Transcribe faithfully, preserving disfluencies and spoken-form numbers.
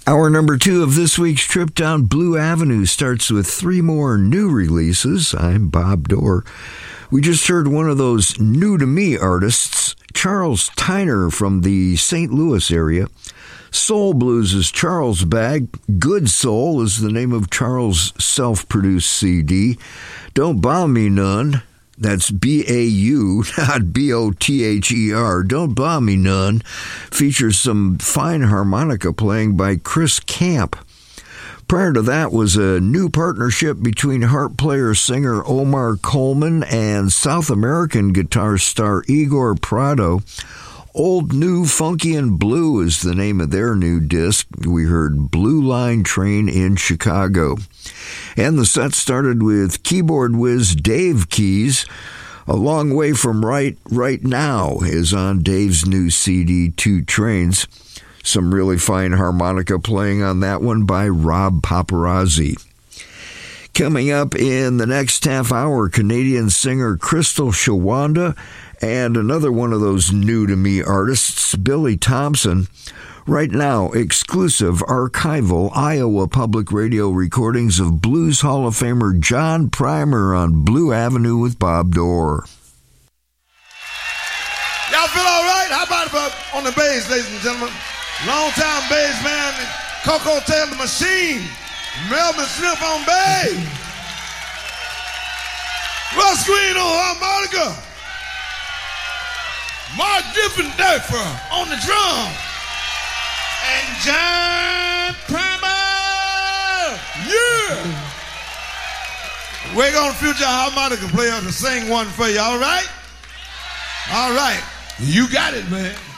Hour number two of this week's trip down Blue Avenue starts with three more new releases. I'm Bob Dorr. We just heard one of those new-to-me artists, Charles Tyner from the Saint Louis area. Soul Blues is Charles' bag. Good Soul is the name of Charles' self-produced C D. Don't Bomb Me None. That's B A U, not B O T H E R. Don't Bomb Me None features some fine harmonica playing by Chris Camp. Prior to that was a new partnership between harp player-singer Omar Coleman and South American guitar star Igor Prado. Old New Funky and Blue is the name of their new disc. We heard Blue Line Train in Chicago. And the set started with keyboard whiz Dave Keys. A Long Way From Right Right Now is on Dave's new C D, Two Trains. Some really fine harmonica playing on that one by Rob Paparazzi. Coming up in the next half hour, Canadian singer Crystal Shawanda and another one of those new-to-me artists, Billy Thompson. Right now, exclusive archival Iowa Public Radio recordings of Blues Hall of Famer John Primer on Blue Avenue with Bob Dorr. Y'all feel all right? How about about on the bass, ladies and gentlemen? Long-time bass man, Coco Taylor Machine, Melvin Smith on bass, Russ Green on harmonica, Mark Diffenderfer on the drum, and John Primer. Yeah! We're going to future harmonica player to sing one for you, all right? All right. You got it, man.